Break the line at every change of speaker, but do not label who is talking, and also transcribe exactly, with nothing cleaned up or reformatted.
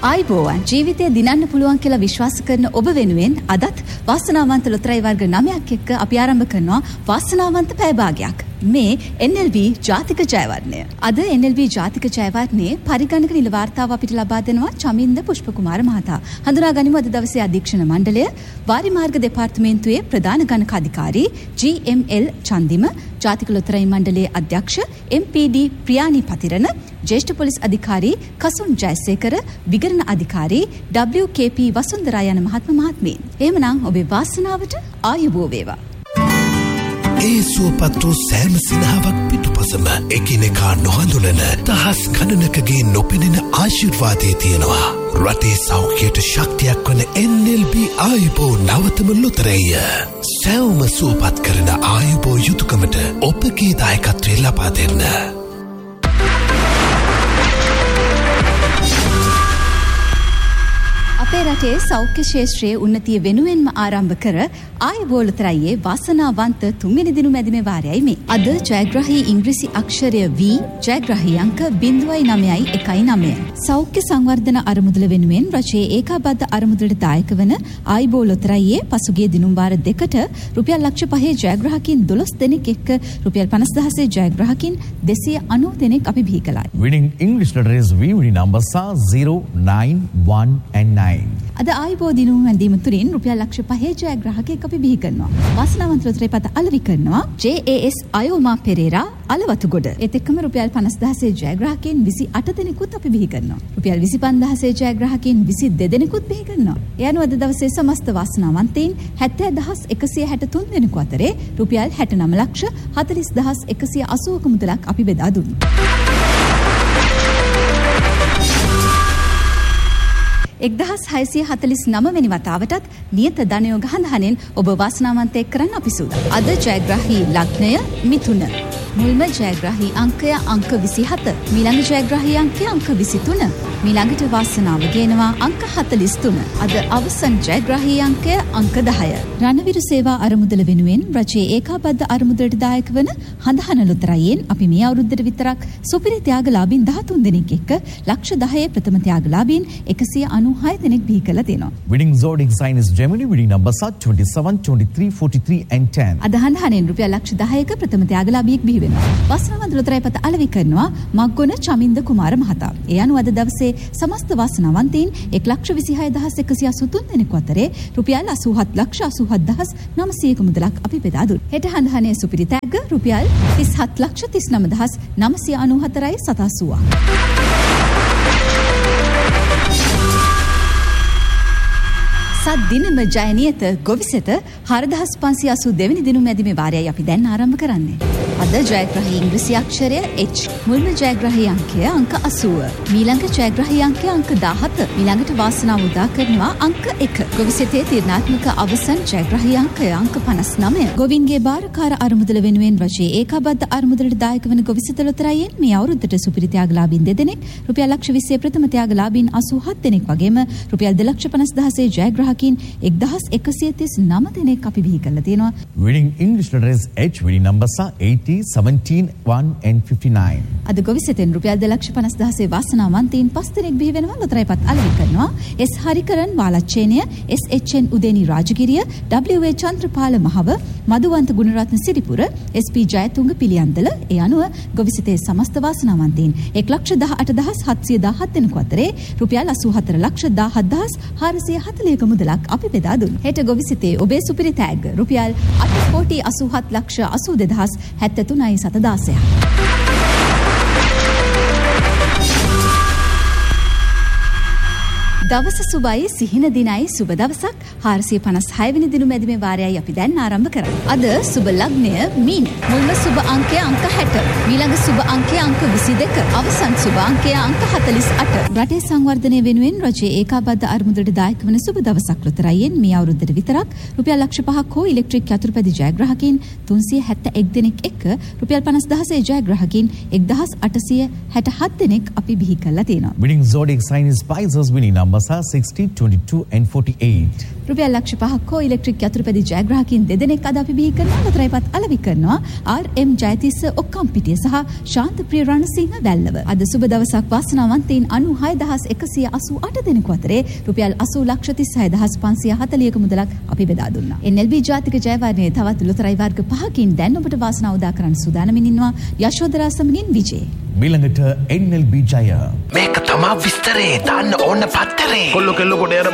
ආයිබෝවන් ජීවිතය දිනන්න පුළුවන් කියලා විශ්වාස කරන ඔබ වෙනුවෙන් අදත් වාසනාවන්ත ලොතරැයි වර්ග නවයක් එක්ක අපි ආරම්භ කරනවා වාසනාවන්ත පැය භාගයක්. මේ එන් එල් බී ජාතික ජයවර්ණය. අද එන් එල් බී ජාතික ජයවර්ණයේ පරිගණක නිල වාර්තාව අපිට ලබා දෙනවා චමින්ද පුෂ්පකුමාර මහතා. හඳුනා ගනිමු අද දවසේ අධීක්ෂණ මණ්ඩලය වාරිමාර්ග දෙපාර්තමේන්තුවේ ප්‍රධාන ගණක අධිකාරී ජී එම් එල් චන්දිම, ජාතික ලොතරැයි මණ්ඩලයේ අධ්‍යක්ෂ එම් පී ඩී ප්‍රියානි පතිරණ, ජ්‍යෙෂ්ඨ පොලිස් අධිකාරී කසුන් ජයසේකර, විගණන අධිකාරී ඩබ්ලිව් කේ පී වසුන්දරා යන මහත්ම මහත්මීන්. එහෙමනම් ඔබේ වාසනාවට ආයුබෝ වේවා.
ඒ සුවපත්තු සෑම සිනහාවක් පිටුපසම එකිනෙකා නොහඳුනන දහස් ගණනකගේ නොපෙනෙන ආශිර්වාදය තියෙනවා. රටේ සෞඛ්‍යයට ශක්තියක් වන එන් එල් බී ආයුබෝ නවතම ලොතරැය. සැවම සුවපත් කරන ආයුබෝ යුතුයකමට ඔබගේ දායකත්වය ලබා දෙන්න.
අපේ රටේ සෞඛ්‍ය ශාස්ත්‍රයේ උන්නතිය වෙනුවෙන්ම ආරම්භ කර ආයුබෝ ලොතරැයියේ වාසනාවන්ත තුන්වෙනි දිනු මැදිමේ වාරයයි මේ. අද ජයග්‍රාහී ඉංග්‍රීසි අක්ෂරය V, ජයග්‍රාහී අංක zero point nine one nine. සෞඛ්‍ය සංවර්ධන අරමුදල වෙනුවෙන් රජයේ ඒකාබද්ධ අරමුදලට දායක වන ආයුබෝ ලොතරැයියේ පසුගිය දිනුම් වාර දෙකට රුපියල් ලක්ෂ පහේ ජයග්‍රාහකීන් දොළොස් දෙනෙක් එක්ක රුපියල් පනස් දහසේ ජයග්‍රාහකීන් දෙසිය අනූ දෙනෙක් අපි බිහි කළා.
Winning English letter is V winning number zero nine one and nine.
අද ආයුබෝ දිනුම් වැඳීම තුලින් රුපියල් ලක්ෂ පහේ ජයග්‍රාහකයෙක් අපි බිහි කරනවා. වාසනාවන්ත ලොතරැයි පත අලෙවි කරනවා ජේ ඒ එස් අයෝමා පෙරේරා අලවතුගොඩ. ඒත් එක්කම රුපියල් පනස් දහසේ ජයග්‍රාහකයන් විසි අට දෙනෙකුත් අපි බිහි කරනවා. රුපියල් විසි පන්දාහසේ ජයග්‍රාහකයන් විසි දෙක දෙනෙකුත් බිහි කරනවා. ඒ අනුව අද දවසේ සමස්ත වාසනාවන්තයින් හැත්තෑ දහස් එකසිය හැටතුන් දෙනෙකු අතරේ රුපියල් හැටනම ලක්ෂ හතළිස් දහස් එකසිය අසූවක මුදලක් අපි බෙදා දුන්නා. එක්දහස් හයසිය හතළිස් නව වෙනි වතාවටත් නියත ධනයෝග හඳහනෙන් ඔබ වාසනාවන්තයෙක් කරන්න අපි සූදානම්. අද ජයග්‍රාහී ලග්නය මිථුන. මුල්ම ජයග්‍රාහී අංකය අංක විසිහත. මීළඟ ජයග්‍රාහී අංකය අංක විසිතුන. මීළඟට වාසනාව ගේනවා අංක හතළිස් තුන. අද අවසන් ජයග්‍රාහී අංකය අංක දහය. රණවිරු සේවා අරමුදල වෙනුවෙන් රජයේ ඒකාබද්ධ අරමුදලට දායක වන හඳහන ලොතරැයියෙන් අපි මේ අවුරුද්දට විතරක් සුපිරි ත්‍යාගලාභීන් දහතුන් දෙනෙක් එක්ක ලක්ෂ දහයේ ප්‍රථම ත්‍යාගලාභීන් එකසිය අනූහය දෙනෙක් බිහි කරලා තියෙනවා.
Winning zodiac sign is Gemini. Winning number twenty-seven, twenty-three, forty-three and ten.
අද හඳහනෙන් රුපියල් ලක්ෂ දහයක ප්‍රථම ත්‍යාගලාභියෙක් බිහි වෙනවා. වාසනාවන්ත ලොතරැයි පත අලෙවි කරනවා මග්ගොන චමින්ද කුමාර මහතා. ඒ අනුව අද දවසේ සමස්ත වාසනාවන්තයින් එක් ලක්ෂ විසිහය දහස් එකසිය අසූතුන් දෙනෙකු අතරේ රුපියල් අසූහත් ලක්ෂ අසූහත් දහස් නවසියක මුදලක් අපි බෙදා දුන්නා. හෙට හඳහනේ සුපිරි තෑග්ග රුපියල් තිස්හත් ලක්ෂ තිස්නම දහස් නවසිය අනූහතරයි සතඅසූවක්. සත් දිනම ජයනියත ගොවිසෙත හරදහස් පන්සිය අසූ දෙවැනි දිනුම් මැදිමේ වාරයයි අපි දැන් ආරම්භ කරන්නේ. අද ජයග්‍රාහී ඉංග්‍රීසි අක්ෂරය H, මුල්ම ජයග්‍රාහී අංකය අංක අසූව. මීළඟ ජයග්‍රාහී අංකය අංක දාහත. මීළඟට වාසනාව උදා කරනවා අංක එක. ගොවිසෙතේ තීරණාත්මක අවසන් ජයග්‍රාහී අංකය අංක පනස් නවය. ගොවින්ගේ බාරකාර අරමුදල වෙනුවෙන් රජයේ ඒකාබද්ධ අරමුදලට දායක වන ගොවිසෙත ලොතරැයියෙන් මේ අවුරුද්දට සුපිරි ත්‍යාගලාභීන් දෙදෙනෙක්, රුපියල් ලක්ෂ විස්සේ ප්‍රථම ත්‍යාගලාභීන් අසූහත් දෙනෙක් වගේම රුපියල් දෙලක්ෂ පනස් දහසේ ජයග්‍රාහකීන් එක්දහස් එකසිය තිස් නව දෙනෙක් අපි බිහි කරලා තියෙනවා.
Winning English letter is H. Winning numbers are eighty, seventeen, one and fifty-nine.
අද ගොවිසෙතෙන් රුපියල් දෙලක්ෂ පනස් දහසේ වාසනාවන්තයින් පස් දෙනෙක් බිහි වෙනවා. ලොතරැයි පත් අලෙවි කරනවා එස් හරිකරන් වාලච්චේනිය, එස් එච් එන් උදේනි රාජගිරිය, ඩබ්ලිව් ඒ චන්ද්‍රපාල මහව, මදුවන්ත ගුණරත්න සිරිපුර, එස් පී ජයතුංග පිළියන්දල. ඒ අනුව ගොවිසෙතේ සමස්ත වාසනාවන්තයින් එක් ලක්ෂ දහඅට දහස් හත්සිය දහහත් දෙනෙකු අතරේ රුපියල් අසූහතර ලක්ෂ දාහත් දහස් හාරසිය හතළිහක මුදලක් අපි බෙදා දුන්නා. හෙට ගොවිසෙතේ ඔබේ සුපිරි තෑග්ග රුපියල් අට කෝටි අසූහත් ලක්ෂ අසූ දෙදහස් හැත්තෑ තුනයි සතදාසය. දවස සුබයි, සිහින දිනයි, සුබ දවසක්. හාරසිය පනස් හය වෙනි දිනු මැදිමේ වාරයයි අපි දැන් ආරම්භ කරන්නේ. අද සුබ ලග්නය මීන. මුල්ම සුබ අංකය අංක හැට. මීළඟ සුබ අංකය අංක විසි දෙක. අවසන් සුබ අංකය අංක හතළිස් අට. රටේ සංවර්ධනය වෙනුවෙන් රජයේ ඒකාබද්ධ අරමුදලට දායක වන සුබ දවසක් ලොතරැයියෙන් මේ අවුරුද්දට විතරක් රුපියල් ලක්ෂ පහක් හෝ ඉලෙක්ට්‍රික් යතුරුපැදි ජයග්‍රාහකීන් තුන්සිය හැත්තෑ එක් දෙනෙක් එක්ක රුපියල් පනස් දහසේ ජයග්‍රාහකීන් එක්දහස් අටසිය හැටහත් දෙනෙක් අපි බිහි කරලා තියෙනවා.
Winning zodiac sign is Pisces. Winning number numbers are sixty, twenty-two and forty-eight.
රුපියල් ලක්ෂ පහක් හෝ ඉලෙක්ට්‍රික් යතුරුපැදි ජයග්‍රාහකයින් දෙදෙනෙක් අද අපි බිහි කරන ලොතරැයිපත් අලෙවි කරනවා ආර් එම් ජයතිස්ස ඔක්කම්පිටිය සහ ශාන්තප්‍රිය රණසිංහ වැල්ලව. අද සුබ දවසක් වාසනාවන්තයින් අනූහය දහස් එකසිය අසූ අට දෙනෙකු අතරේ රුපියල් අසූ ලක්ෂ තිස්හය දහස් පන්සිය හතළිහක මුදලක් අපි බෙදා දුන්නා. එන් එල් බී ජාතික ජයවර්ණයේ තවත් ලොතරැයි වර්ග පහකින් දැන් ඔබට වාසනාව උදා කරන්න සූදානමින් ඉන්නවා යශෝදරා සමගින් විජේ.
මීළඟට එන් එල් බී ජය.
මේක තමා විස්තරේ දාන්න ඕන පත්තරේ. කොල්ල කෙල්ල කොට